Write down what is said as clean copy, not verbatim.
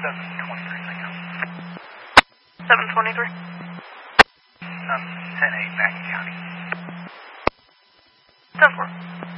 723, thank you. 723? 10-8 back in county. 10-4.